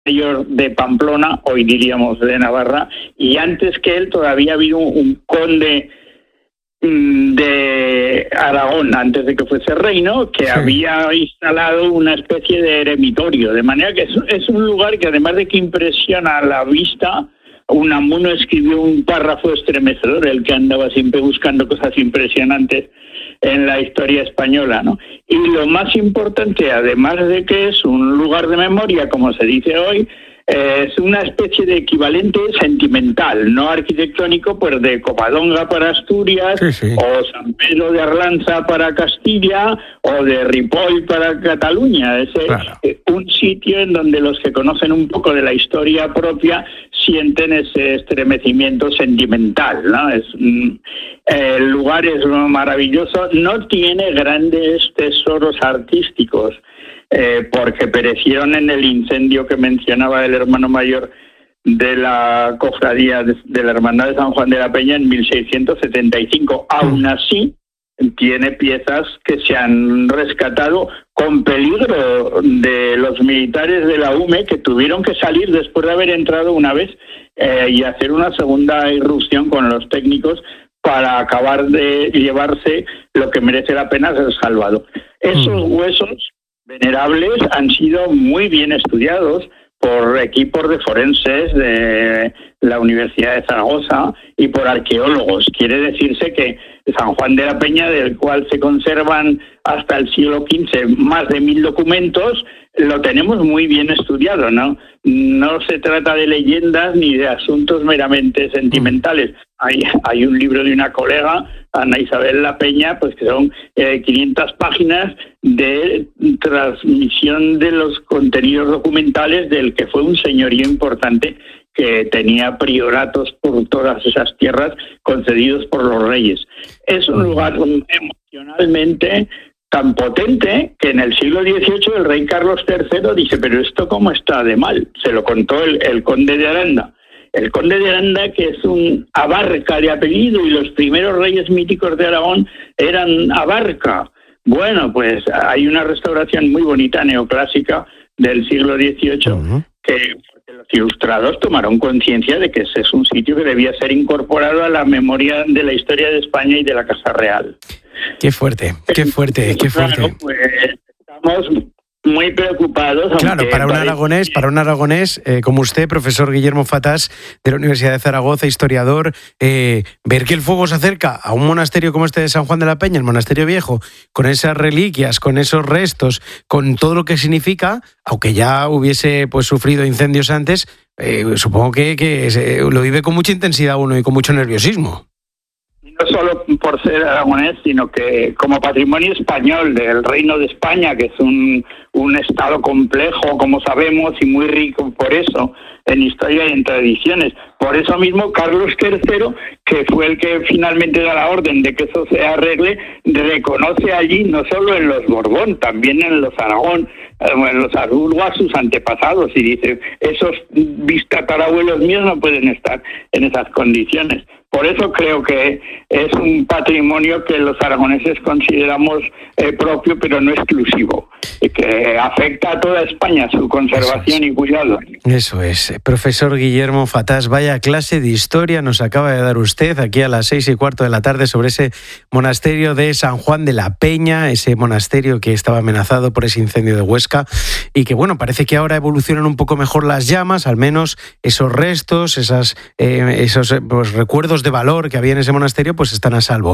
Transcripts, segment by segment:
mayor de Pamplona, hoy diríamos de Navarra, y antes que él todavía ha habido un conde de Aragón, antes de que fuese reino, que había instalado una especie de eremitorio, de manera que es un lugar que, además de que impresiona a la vista, Unamuno escribió un párrafo estremecedor, el que andaba siempre buscando cosas impresionantes en la historia española, ¿no? Y lo más importante, además de que es un lugar de memoria, como se dice hoy, es una especie de equivalente sentimental, no arquitectónico, pues de Covadonga para Asturias, o San Pedro de Arlanza para Castilla, o de Ripoll para Cataluña. Es un sitio en donde los que conocen un poco de la historia propia sienten ese estremecimiento sentimental, ¿no? El lugar es maravilloso, no tiene grandes tesoros artísticos, porque perecieron en el incendio que mencionaba el hermano mayor de la cofradía de la Hermandad de San Juan de la Peña en 1675. Aún así, tiene piezas que se han rescatado con peligro de los militares de la UME, que tuvieron que salir después de haber entrado una vez y hacer una segunda irrupción con los técnicos para acabar de llevarse lo que merece la pena ser salvado. Esos huesos venerables han sido muy bien estudiados por equipos de forenses de la Universidad de Zaragoza y por arqueólogos. Quiere decirse que San Juan de la Peña, del cual se conservan hasta el siglo XV más de 1000 documentos, lo tenemos muy bien estudiado, ¿no? No se trata de leyendas ni de asuntos meramente sentimentales. Hay un libro de una colega, Ana Isabel La Peña, pues que son 500 páginas de transmisión de los contenidos documentales del que fue un señorío importante que tenía prioratos por todas esas tierras concedidos por los reyes. Es un lugar emocionalmente tan potente que en el siglo XVIII el rey Carlos III dice, pero ¿esto cómo está de mal? Se lo contó el conde de Aranda. El conde de Aranda, que es un Abarca de apellido, y los primeros reyes míticos de Aragón eran Abarca. Bueno, pues hay una restauración muy bonita, neoclásica, del siglo XVIII, que los ilustrados tomaron conciencia de que ese es un sitio que debía ser incorporado a la memoria de la historia de España y de la Casa Real. Qué fuerte, qué fuerte, qué fuerte. Claro, pues estamos muy preocupados. Claro, para un aragonés como usted, profesor Guillermo Fatás, de la Universidad de Zaragoza, historiador, ver que el fuego se acerca a un monasterio como este de San Juan de la Peña, el monasterio viejo, con esas reliquias, con esos restos, con todo lo que significa, aunque ya hubiese pues sufrido incendios antes, supongo que lo vive con mucha intensidad uno y con mucho nerviosismo. No solo por ser aragonés, sino que como patrimonio español del Reino de España, que es un estado complejo, como sabemos, y muy rico por eso, en historia y en tradiciones. Por eso mismo, Carlos III, que fue el que finalmente da la orden de que eso se arregle, reconoce allí, no solo en los Borbón, también en los Aragón, en los Habsburgo, a sus antepasados, y dice, esos bistatarabuelos míos no pueden estar en esas condiciones. Por eso creo que es un patrimonio que los aragoneses consideramos propio, pero no exclusivo, que afecta a toda España su conservación y cuidado. Eso es. Profesor Guillermo Fatás, vaya clase de historia nos acaba de dar usted aquí a las 6:15 de la tarde sobre ese monasterio de San Juan de la Peña, ese monasterio que estaba amenazado por ese incendio de Huesca y que, bueno, parece que ahora evolucionan un poco mejor las llamas, al menos esos restos, esos pues, recuerdos de valor que había en ese monasterio, pues están a salvo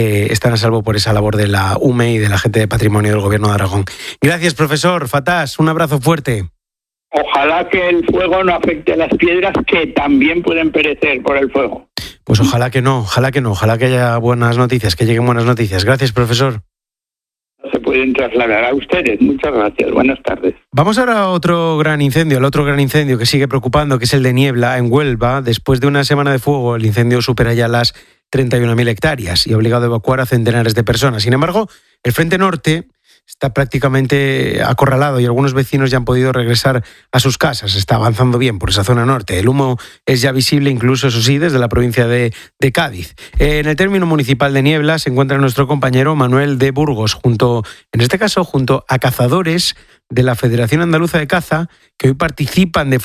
por esa labor de la UME y de la gente de patrimonio del Gobierno de Aragón. Gracias, profesor Fatás, un abrazo fuerte. Ojalá que el fuego no afecte a las piedras, que también pueden perecer por el fuego. Pues ojalá que haya buenas noticias, que lleguen buenas noticias. Gracias, profesor. Se pueden trasladar a ustedes. Muchas gracias. Buenas tardes. Vamos ahora a otro gran incendio, el otro gran incendio que sigue preocupando, que es el de Niebla, en Huelva. Después de una semana de fuego, el incendio supera ya las 31.000 hectáreas y ha obligado a evacuar a centenares de personas. Sin embargo, el Frente Norte está prácticamente acorralado y algunos vecinos ya han podido regresar a sus casas. Está avanzando bien por esa zona norte. El humo es ya visible incluso, eso sí, desde la provincia de Cádiz. En el término municipal de Niebla se encuentra nuestro compañero Manuel de Burgos, junto a cazadores de la Federación Andaluza de Caza, que hoy participan de